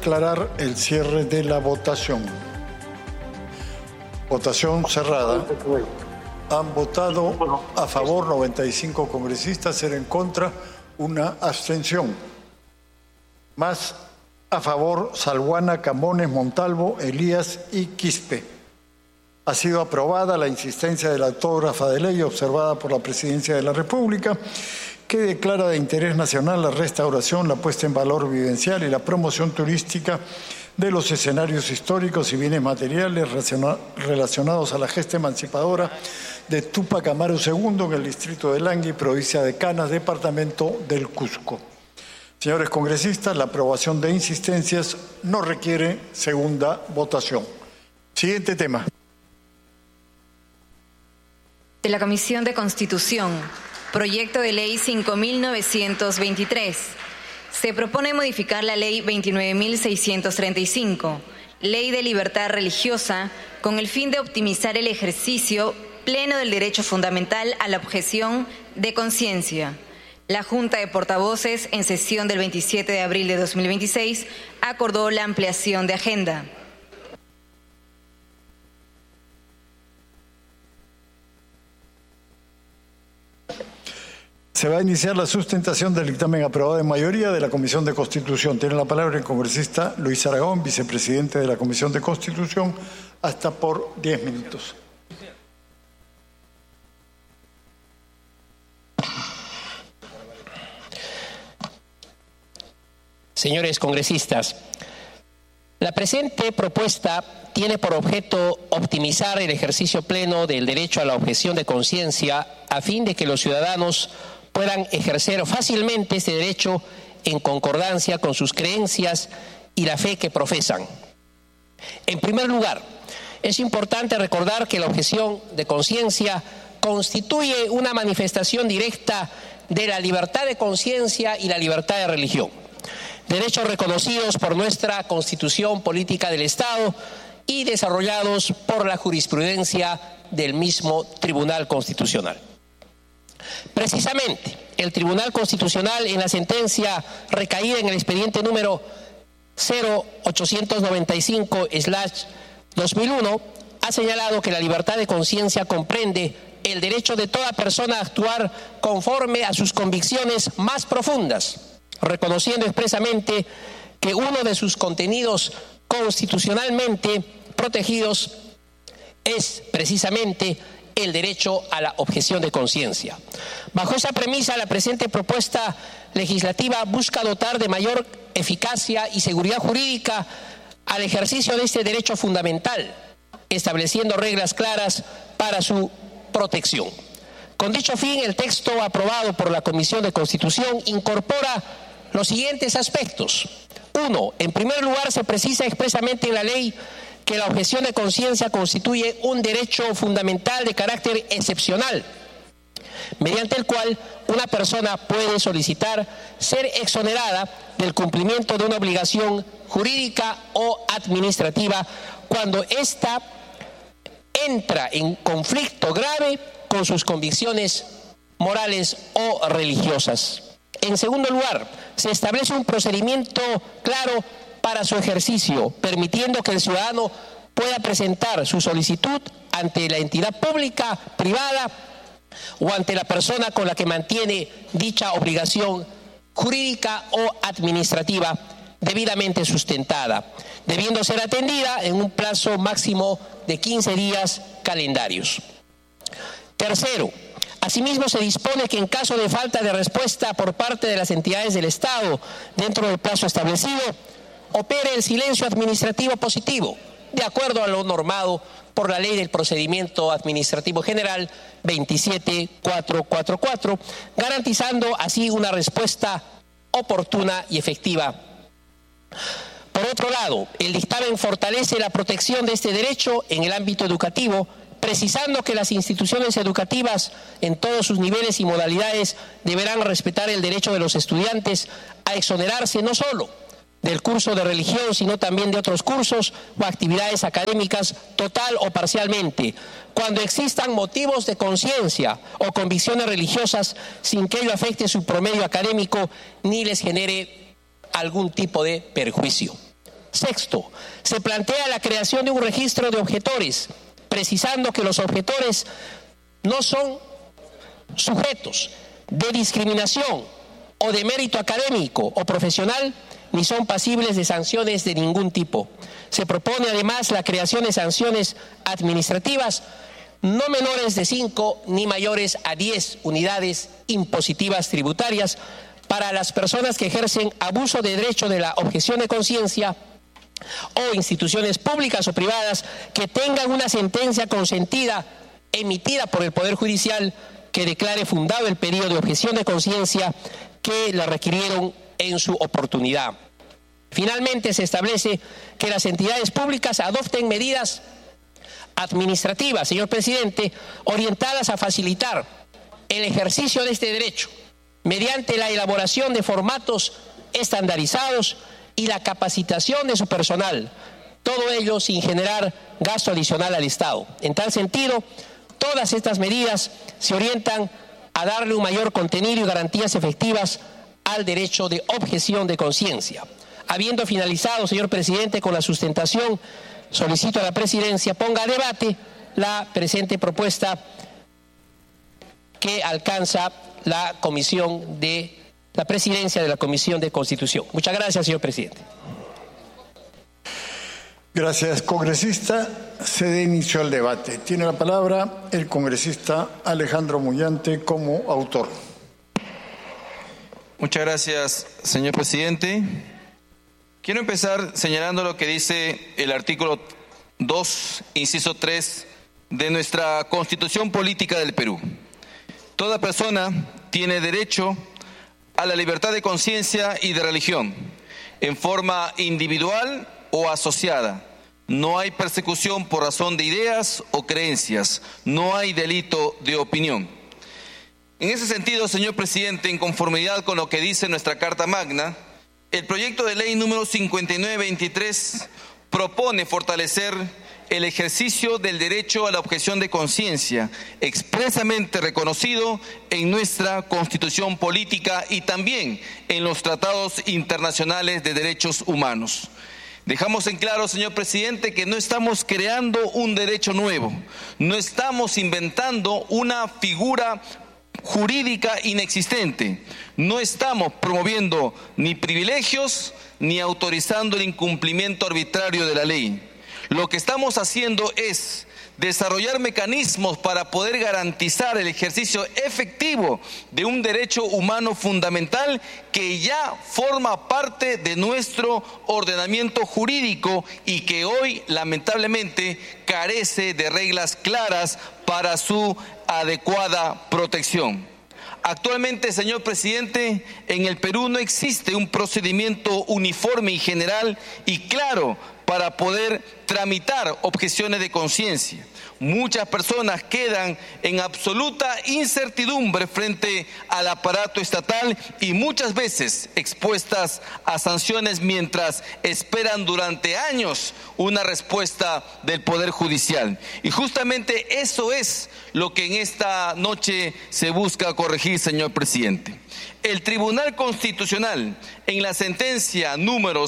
declarar el cierre de la votación. Votación cerrada. Han votado a favor 95 congresistas, 0 en contra, 1 abstención. Más a favor Salguana, Camones, Montalvo, Elías y Quispe. Ha sido aprobada la insistencia de la autógrafa de ley observada por la Presidencia de la República, que declara de interés nacional la restauración, la puesta en valor vivencial y la promoción turística de los escenarios históricos y bienes materiales relacionados a la gesta emancipadora de Túpac Amaru II en el distrito de Langui, provincia de Canas, departamento del Cusco. Señores congresistas, la aprobación de insistencias no requiere segunda votación. Siguiente tema. De la Comisión de Constitución, proyecto de ley 5.923. Se propone modificar la ley 29.635, Ley de Libertad Religiosa, con el fin de optimizar el ejercicio pleno del derecho fundamental a la objeción de conciencia. La Junta de Portavoces, en sesión del 27 de abril de 2026, acordó la ampliación de agenda. Se va a iniciar la sustentación del dictamen aprobado en mayoría de la Comisión de Constitución. Tiene la palabra el congresista Luis Aragón, vicepresidente de la Comisión de Constitución, hasta por 10 minutos. Señores congresistas, la presente propuesta tiene por objeto optimizar el ejercicio pleno del derecho a la objeción de conciencia a fin de que los ciudadanos puedan ejercer fácilmente este derecho en concordancia con sus creencias y la fe que profesan. En primer lugar, es importante recordar que la objeción de conciencia constituye una manifestación directa de la libertad de conciencia y la libertad de religión, derechos reconocidos por nuestra Constitución Política del Estado y desarrollados por la jurisprudencia del mismo Tribunal Constitucional. Precisamente, el Tribunal Constitucional, en la sentencia recaída en el expediente número 0895/2001, ha señalado que la libertad de conciencia comprende el derecho de toda persona a actuar conforme a sus convicciones más profundas, reconociendo expresamente que uno de sus contenidos constitucionalmente protegidos es precisamente el derecho a la objeción de conciencia. Bajo esa premisa, la presente propuesta legislativa busca dotar de mayor eficacia y seguridad jurídica al ejercicio de este derecho fundamental, estableciendo reglas claras para su protección. Con dicho fin, el texto aprobado por la Comisión de Constitución incorpora los siguientes aspectos. 1. En primer lugar, se precisa expresamente en la ley que la objeción de conciencia constituye un derecho fundamental de carácter excepcional, mediante el cual una persona puede solicitar ser exonerada del cumplimiento de una obligación jurídica o administrativa cuando ésta entra en conflicto grave con sus convicciones morales o religiosas. En segundo lugar, se establece un procedimiento claro para su ejercicio, permitiendo que el ciudadano pueda presentar su solicitud ante la entidad pública, privada o ante la persona con la que mantiene dicha obligación jurídica o administrativa debidamente sustentada, debiendo ser atendida en un plazo máximo de 15 días calendarios. Tercero, asimismo se dispone que en caso de falta de respuesta por parte de las entidades del Estado dentro del plazo establecido, opere el silencio administrativo positivo, de acuerdo a lo normado por la Ley del Procedimiento Administrativo General 27444, garantizando así una respuesta oportuna y efectiva. Por otro lado, el dictamen fortalece la protección de este derecho en el ámbito educativo, precisando que las instituciones educativas en todos sus niveles y modalidades deberán respetar el derecho de los estudiantes a exonerarse no solo del curso de religión, sino también de otros cursos o actividades académicas total o parcialmente, cuando existan motivos de conciencia o convicciones religiosas sin que ello afecte su promedio académico ni les genere algún tipo de perjuicio. Sexto, se plantea la creación de un registro de objetores, precisando que los objetores no son sujetos de discriminación o de mérito académico o profesional, ni son pasibles de sanciones de ningún tipo. Se propone además la creación de sanciones administrativas no menores de 5 ni mayores a 10 unidades impositivas tributarias para las personas que ejercen abuso de derecho de la objeción de conciencia o instituciones públicas o privadas que tengan una sentencia consentida emitida por el Poder Judicial que declare fundado el pedido de objeción de conciencia que la requirieron en su oportunidad. Finalmente, se establece que las entidades públicas adopten medidas administrativas, señor presidente, orientadas a facilitar el ejercicio de este derecho mediante la elaboración de formatos estandarizados y la capacitación de su personal, todo ello sin generar gasto adicional al Estado. En tal sentido, todas estas medidas se orientan a darle un mayor contenido y garantías efectivas al derecho de objeción de conciencia. Habiendo finalizado, señor presidente, con la sustentación, solicito a la presidencia ponga a debate la presente propuesta que alcanza la presidencia de la Comisión de Constitución. Muchas gracias, señor presidente. Gracias, congresista. Se da inicio al debate. Tiene la palabra el congresista Alejandro Mullante como autor. Muchas gracias, señor presidente. Quiero empezar señalando lo que dice el artículo 2, inciso 3 de nuestra Constitución Política del Perú. Toda persona tiene derecho a la libertad de conciencia y de religión, en forma individual o asociada. No hay persecución por razón de ideas o creencias. No hay delito de opinión. En ese sentido, señor presidente, en conformidad con lo que dice nuestra Carta Magna, el proyecto de ley número 5923 propone fortalecer el ejercicio del derecho a la objeción de conciencia, expresamente reconocido en nuestra Constitución Política y también en los tratados internacionales de derechos humanos. Dejamos en claro, señor presidente, que no estamos creando un derecho nuevo, no estamos inventando una figura jurídica inexistente, no estamos promoviendo ni privilegios ni autorizando el incumplimiento arbitrario de la ley. Lo que estamos haciendo es desarrollar mecanismos para poder garantizar el ejercicio efectivo de un derecho humano fundamental que ya forma parte de nuestro ordenamiento jurídico y que hoy lamentablemente carece de reglas claras para su adecuada protección. Actualmente, señor presidente, en el Perú no existe un procedimiento uniforme y general y claro para poder tramitar objeciones de conciencia. Muchas personas quedan en absoluta incertidumbre frente al aparato estatal y muchas veces expuestas a sanciones mientras esperan durante años una respuesta del Poder Judicial. Y justamente eso es lo que en esta noche se busca corregir, señor presidente. El Tribunal Constitucional, en la sentencia número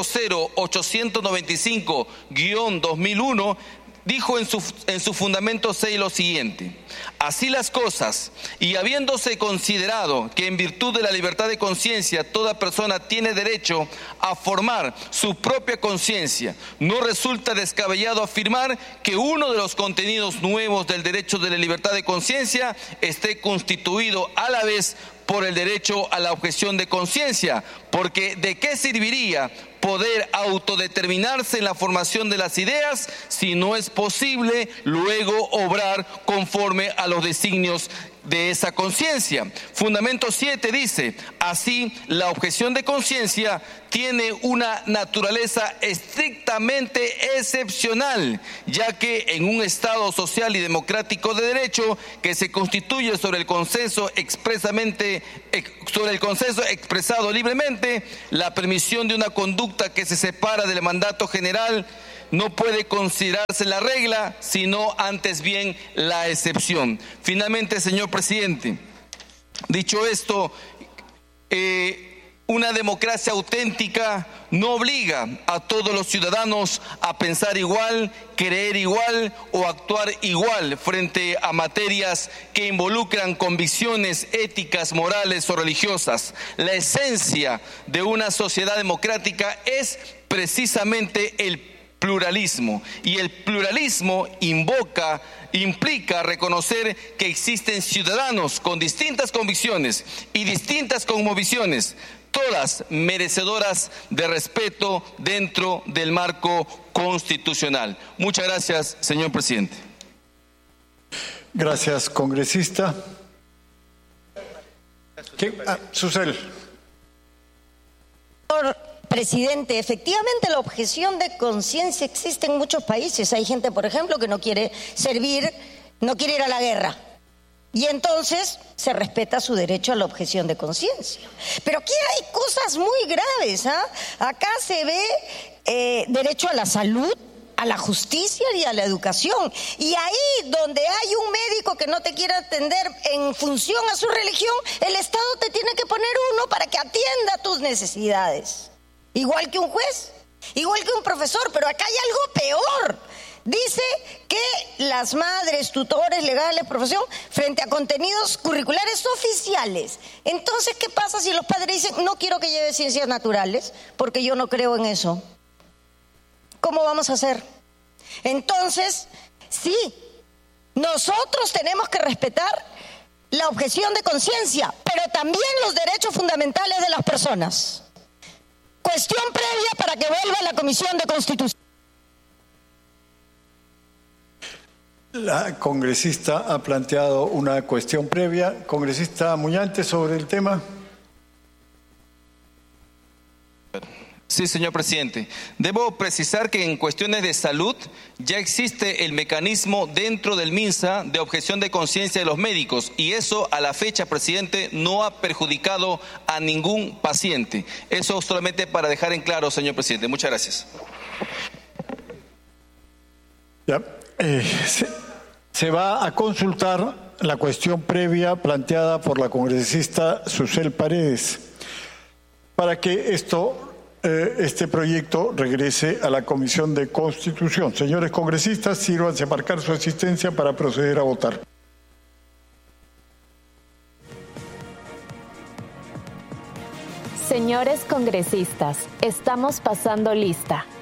00895-2001, dijo en su fundamento 6 lo siguiente: así las cosas, y habiéndose considerado que en virtud de la libertad de conciencia toda persona tiene derecho a formar su propia conciencia, no resulta descabellado afirmar que uno de los contenidos nuevos del derecho de la libertad de conciencia esté constituido a la vez por el derecho a la objeción de conciencia, porque ¿de qué serviría poder autodeterminarse en la formación de las ideas si no es posible luego obrar conforme a los designios de esa conciencia? Fundamento 7 dice: así, la objeción de conciencia tiene una naturaleza estrictamente excepcional, ya que en un Estado social y democrático de derecho que se constituye sobre el consenso expresado libremente, la permisión de una conducta que se separa del mandato general no puede considerarse la regla, sino antes bien la excepción. Finalmente, señor presidente, dicho esto, Una democracia auténtica no obliga a todos los ciudadanos a pensar igual, creer igual o actuar igual frente a materias que involucran convicciones éticas, morales o religiosas. La esencia de una sociedad democrática es precisamente el pluralismo, y el pluralismo implica reconocer que existen ciudadanos con distintas convicciones y distintas cosmovisiones, todas merecedoras de respeto dentro del marco constitucional. Muchas gracias, señor presidente. Gracias, congresista. Susel. Presidente, efectivamente la objeción de conciencia existe en muchos países. Hay gente, por ejemplo, que no quiere servir, no quiere ir a la guerra. Y entonces se respeta su derecho a la objeción de conciencia. Pero aquí hay cosas muy graves, ¿ah? Acá se ve derecho a la salud, a la justicia y a la educación. Y ahí donde hay un médico que no te quiere atender en función a su religión, el Estado te tiene que poner uno para que atienda tus necesidades. Igual que un juez, igual que un profesor, pero acá hay algo peor. Dice que las madres, tutores, legales, profesión, frente a contenidos curriculares oficiales. Entonces, ¿qué pasa si los padres dicen, no quiero que lleve ciencias naturales, porque yo no creo en eso? ¿Cómo vamos a hacer? Entonces, sí, nosotros tenemos que respetar la objeción de conciencia, pero también los derechos fundamentales de las personas. Cuestión previa para que vuelva a la Comisión de Constitución. La congresista ha planteado una cuestión previa. Congresista Muñante, sobre el tema. Sí, señor presidente. Debo precisar que en cuestiones de salud ya existe el mecanismo dentro del MINSA de objeción de conciencia de los médicos, y eso a la fecha, presidente, no ha perjudicado a ningún paciente. Eso solamente para dejar en claro, señor presidente. Muchas gracias. Ya. Se va a consultar la cuestión previa planteada por la congresista Susel Paredes para que este proyecto regrese a la Comisión de Constitución. Señores congresistas, sírvanse a marcar su asistencia para proceder a votar. Señores congresistas, estamos pasando lista.